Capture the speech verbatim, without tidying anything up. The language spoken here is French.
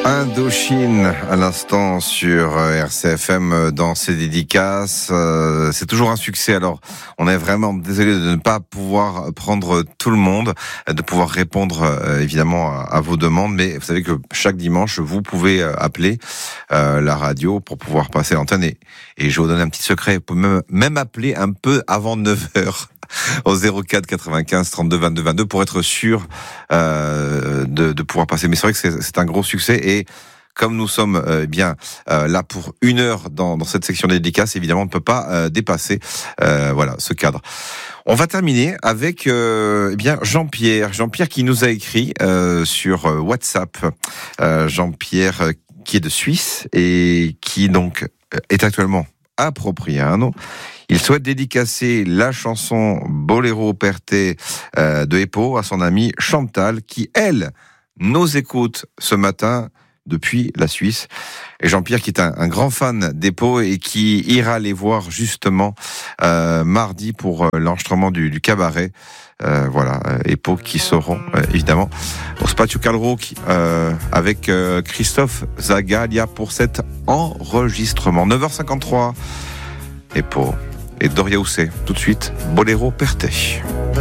Indochine à l'instant sur R C F M dans ses dédicaces. Euh, c'est toujours un succès. Alors, on est vraiment désolé de ne pas pouvoir prendre tout le monde, de pouvoir répondre euh, évidemment à, à vos demandes. Mais vous savez que chaque dimanche, vous pouvez appeler euh, la radio pour pouvoir passer l'antenne. Et, et je vais vous donner un petit secret. Vous pouvez même, même appeler un peu avant neuf heures. Au zéro quatre quatre-vingt-quinze trente-deux vingt-deux vingt-deux pour être sûr euh, de, de pouvoir passer. Mais c'est vrai que c'est, c'est un gros succès et comme nous sommes euh, bien euh, là pour une heure dans, dans cette section dédicace, évidemment on ne peut pas euh, dépasser euh, voilà ce cadre. On va terminer avec euh, eh bien Jean-Pierre, Jean-Pierre qui nous a écrit euh, sur WhatsApp. Euh, Jean-Pierre euh, qui est de Suisse et qui donc est actuellement à Propriano. Il souhaite dédicacer la chanson Boléro Perté euh, de Epo à son amie Chantal qui, elle, nous écoute ce matin depuis la Suisse. Et Jean-Pierre qui est un, un grand fan d'Epo et qui ira les voir justement euh, mardi pour euh, l'enregistrement du, du cabaret. Euh, voilà, euh, Epo qui seront euh, évidemment au Spazio Calro euh, avec euh, Christophe Zagalia pour cet enregistrement. neuf heures cinquante-trois, Epo et Doria Housset. Tout de suite, Boléro Perté.